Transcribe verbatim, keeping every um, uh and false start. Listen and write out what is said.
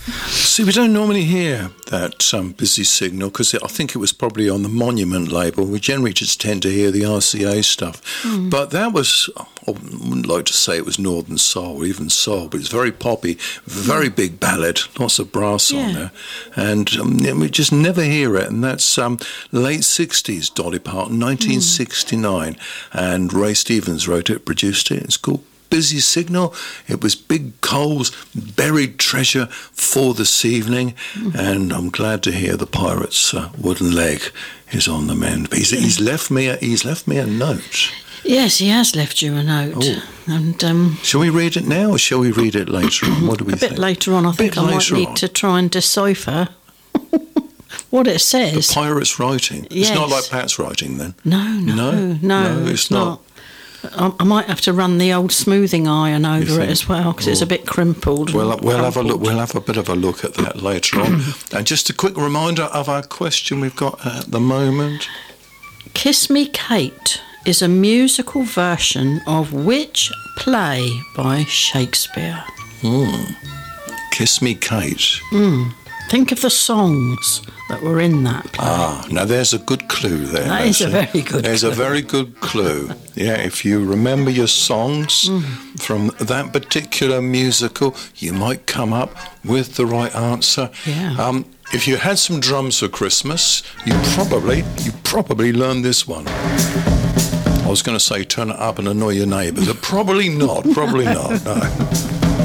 See, we don't normally hear that um, Busy Signal because I think it was probably on the Monument label. We generally just tend to hear the R C A stuff. Mm. But that was, I wouldn't like to say it was Northern Soul or even Soul, but it's very poppy, very mm. big ballad, lots of brass yeah. on there. And um, we just never hear it. And that's um, late sixties Dolly Parton, nineteen sixty-nine. Mm. And Ray Stevens wrote it, produced it. It's called Busy Signal. It was Big Cole's buried treasure for this evening, mm-hmm. and I'm glad to hear the Pirates' uh, wooden leg is on the mend. He's, yeah. he's left me a, he's left me a note. Yes, he has left you a note. Oh. And um, shall we read it now, or shall we read it later on? What do we a think? A bit later on. I think I might need on. to try and decipher what it says. The Pirates' writing. Yes. It's not like Pat's writing, then. No, no, no, no, no it's, it's not. not. I might have to run the old smoothing iron over it as well because it's a bit crimpled. We'll, we'll have a look. We'll have a bit of a look at that later on. And just a quick reminder of our question we've got at the moment. Kiss Me Kate is a musical version of which play by Shakespeare? Hmm. Kiss Me Kate. Mm. Think of the songs that were in that play. Ah, now there's a good clue there. That is a very good There's clue. a very good clue. Yeah, if you remember your songs mm. from that particular musical, you might come up with the right answer. Yeah. Um, if you had some drums for Christmas, you probably, you probably learned this one. I was going to say turn it up and annoy your neighbours, but probably not, probably not, no.